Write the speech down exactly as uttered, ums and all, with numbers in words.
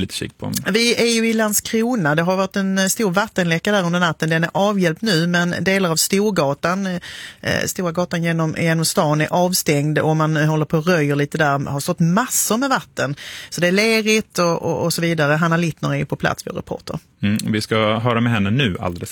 lite kik på. Vi är ju i Landskrona. Det har varit en stor vattenläcka där under natten. Den är avhjälpt nu, men delar av Storgatan, eh, Stora gatan genom, genom stan är avstängd och man håller på och röjer lite där. Har stått massor med vatten. Så det är lerigt och, och, och så vidare. Hanna Littner är ju på plats, vår reporter. Mm, vi ska höra med henne nu alldeles